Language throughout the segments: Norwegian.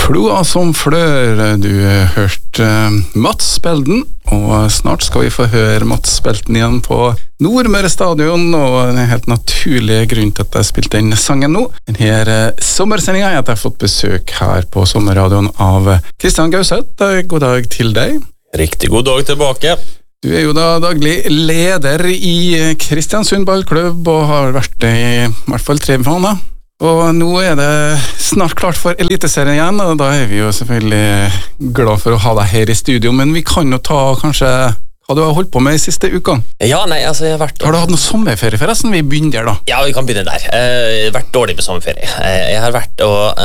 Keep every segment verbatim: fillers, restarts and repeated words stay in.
Floa som flør, du hørte Mats Belden, og snart skal vi få høre Mats Belden igjen på Nordmøre Stadion, og en helt naturlig grunn til at jeg spilte den sangen nå. Denne sommersendingen er at jeg har fått besøk her på Sommerradioen av Kristian Gauseth. God dag til deg. Riktig god dag tilbake. Du er jo da daglig leder i Kristiansund ballklubb, og har vært det i hvert fall tre måneder. Og nå er det snart klart for Eliteserien igjen, og da er vi jo selvfølgelig glad for å ha deg her i studio, men vi kan jo ta kanskje hva du har holdt på med i siste uka. Ja, nei, altså jeg har vært... Har du hatt noe sommerferie forresten? Vi begynner der da. Ja, vi kan begynne der. Jeg har vært dårlig med sommerferie. Jeg har vært og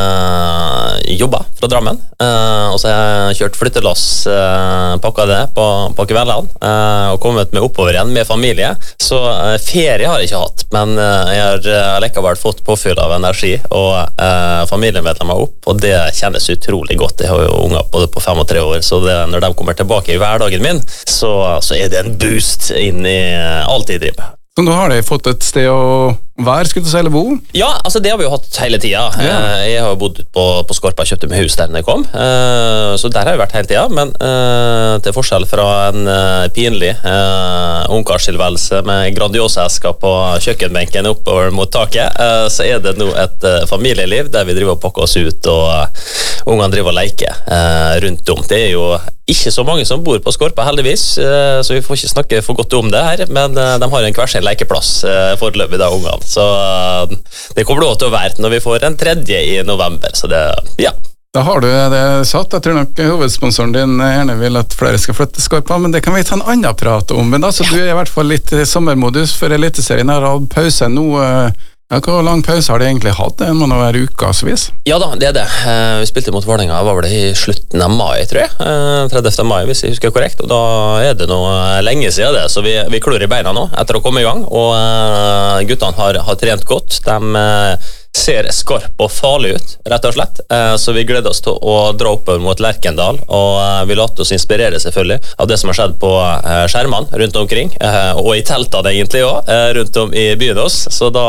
uh, jobbet fra Drammen, uh, og så har jeg kjørt flyttelass, uh, pakket det på, på kveldene, uh, og kommet meg oppover igjen med familie. Så uh, ferie har jeg ikke hatt, men uh, jeg har uh, likevel fått påfyll av energi, og uh, familien vet meg opp, og det kjennes utrolig godt. Jeg har jo unger både på fem og tre år, så det, når de kommer tilbake i hverdagen min, Så, så er det en boost inn i alt jeg driver med. Så nå har de fått et sted å være, skulle du si, eller bo? Ja, altså det har vi jo hatt hele tiden. Yeah. Jeg har jo bodd på, på Skorpa, kjøpte meg hus der når jeg kom, så der har jeg vært hele tiden, men til forskjell fra en pinlig ungkarstilværelse med grandiosa-esker på kjøkkenbenken oppover mot taket, så er det nå et familieliv der vi driver og pakker oss ut, og ungene driver og leker rundt om. Det er jo ikke så mange som bor på Skorpa, heldigvis, så vi får ikke snakke for godt om det her, men de har en hver sin lekeplass foreløpig da, ungene. Så det kommer lov til å være når vi får en tredje i november, så det, ja. Da har du det satt. Jeg tror nok hovedsponsoren din gjerne vil at flere skal flytte Skorpa, men det kan vi ta en annen prat om. Men da, så ja. Du er i hvert fall litt sommermodus for Eliteserien her, og pause nå. Ja, hvor lang pause har de egentlig hatt? Det må nå være ukasvis. Ja da, det er det. Vi spilte mot Vålerenga, var vel det i slutten av mai, tror jeg. tredivte mai, hvis jeg husker korrekt. Og da er det noe lenge siden det, så vi, vi klør i beina nå etter å komme i gang. Og guttene har, har trent godt. De ser skarp og farlig ut, rett og slett. Så vi gleder oss til å dra opp mot Lerkendal, og vi later oss inspirere selvfølgelig av det som har skjedd på skjermene rundt omkring, og i teltene egentlig også, rundt om i byen oss. Så da,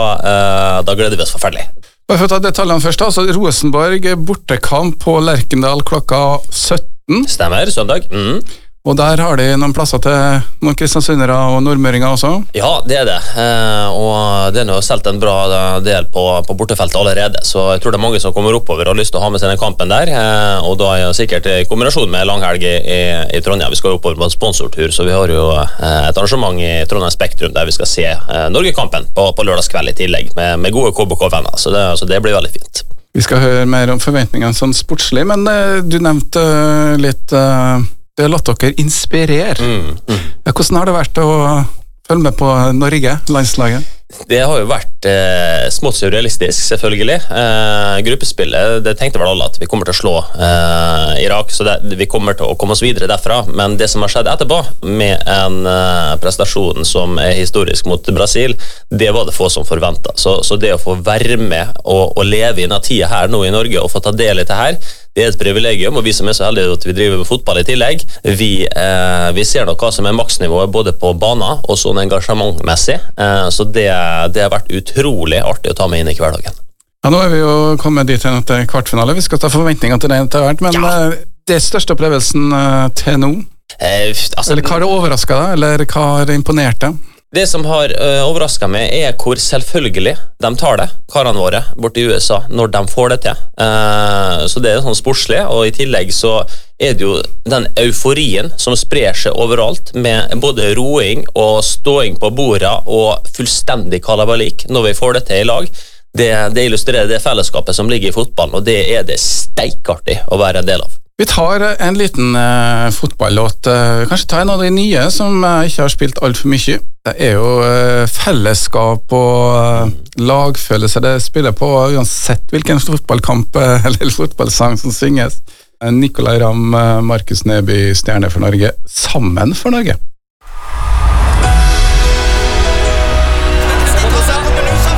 da gleder vi oss forferdelig. Bare for å ta detaljene først da, så Rosenborg bortekamp på Lerkendal klokka sytten. Stemmer, søndag. Mm. Og der har de noen plasser til noen kristiansundere og nordmøringer også? Ja, det er det. Eh, og det er nå selv en bra del på, på bortefeltet allerede, så jeg tror det er mange som kommer oppover og har lyst til å ha med seg den kampen der, eh, og da er det sikkert i kombinasjon med langhelg i, i Trondheim. Vi skal jo oppover på en sponsortur, så vi har jo eh, et arrangement i Trondheim Spektrum der vi skal se eh, Norgekampen på, på lørdagskveld i tillegg, med, med gode K B K-venner, så det, så det blir veldig fint. Vi skal høre mer om forventningene sånn sportslig, men eh, du nevnte uh, litt... Uh Det har latt dere inspirere. Mm, mm. Hvordan har det vært å følge med på Norge, landslaget? Det har jo vært eh, smått surrealistisk, selvfølgelig. Eh, gruppespillet, det tenkte vel alle at vi kommer til å slå eh, Irak, så det, vi kommer til å komme oss videre derfra. Men det som har skjedd etterpå, med en eh, prestasjon som er historisk mot Brasil, det var det få som forventet. Så, så det å få være med og, og leve i denne tida her nå i Norge, og få ta del i det her, det er et privilegium, og vi som er så heldige at vi driver med fotball i tillegg, vi, eh, vi ser nok hva som er maksnivået både på banen og sånn engasjementmessig, eh, så det, det har vært utrolig artig å ta med inn i hverdagen. Ja, nå er vi jo kommet dit til kvartfinale, vi skal ta forventninger til det etter hvert, men ja. Det største opplevelsen til nå? Eh, altså, eller hva har overrasket deg, eller hva har imponert deg? Det som har uh, overrasket meg er hvor selvfølgelig de tar det, karene våre, bort i U S A, når de får det til. Uh, så det er sånn sportslig, og i tillegg så er det jo den euforien som sprer seg overalt, med både roing og ståing på bordet og fullstendig kalabalik når vi får det til i lag. Det, det illustrerer det fellesskapet som ligger i fotballen, og det er det steikartig å være en del av. Vi tar en liten uh, fotballåt, uh, kanskje ta en av de nye som uh, ikke har spilt alt for mye. Det er jo uh, fellesskap og uh, lagfølelse det spiller på, uansett hvilken fotballkamp uh, eller fotballsang som synges. Uh, Nicolai Ramm, uh, Markus Neby, Stjerne for Norge, sammen for Norge.